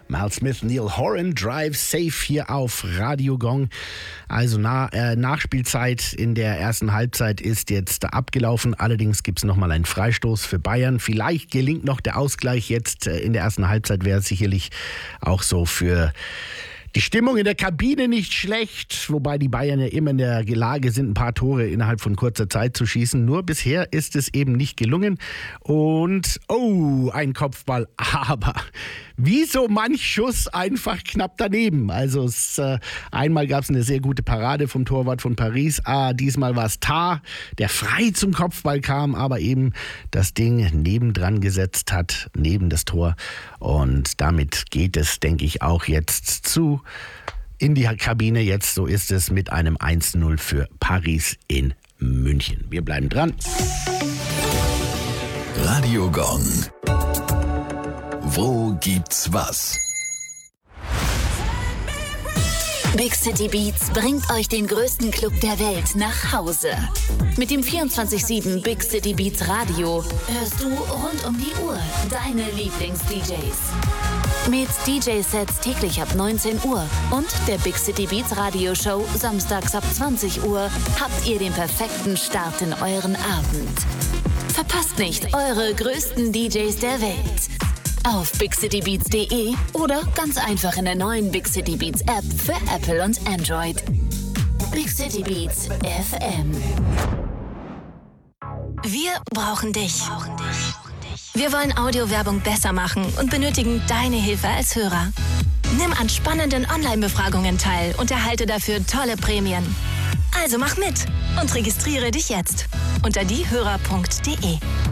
Mal Smith, Neil Horan, Drive Safe hier auf Radio Gong. Also Nachspielzeit in der ersten Halbzeit ist jetzt abgelaufen. Allerdings gibt es nochmal einen Freistoß für Bayern. Vielleicht gelingt noch der Ausgleich jetzt in der ersten Halbzeit. Wäre sicherlich auch so für die Stimmung in der Kabine nicht schlecht, wobei die Bayern ja immer in der Lage sind, ein paar Tore innerhalb von kurzer Zeit zu schießen. Nur bisher ist es eben nicht gelungen. Und, ein Kopfball, aber wie so manch Schuss einfach knapp daneben. Also einmal gab es eine sehr gute Parade vom Torwart von Paris. Diesmal war es Tah, der frei zum Kopfball kam, aber eben das Ding nebendran gesetzt hat, neben das Tor. Und damit geht es, denke ich, auch jetzt in die Kabine. Jetzt, so ist es, mit einem 1:0 für Paris in München. Wir bleiben dran. Radio Gong. Wo gibt's was? Big City Beats bringt euch den größten Club der Welt nach Hause. Mit dem 24/7 Big City Beats Radio hörst du rund um die Uhr deine Lieblings-DJs. Mit DJ-Sets täglich ab 19 Uhr und der Big City Beats Radio-Show samstags ab 20 Uhr habt ihr den perfekten Start in euren Abend. Verpasst nicht eure größten DJs der Welt. Auf bigcitybeats.de oder ganz einfach in der neuen Big City Beats App für Apple und Android. Big City Beats FM. Wir brauchen dich. Wir wollen Audiowerbung besser machen und benötigen deine Hilfe als Hörer. Nimm an spannenden Online-Befragungen teil und erhalte dafür tolle Prämien. Also mach mit und registriere dich jetzt unter diehörer.de.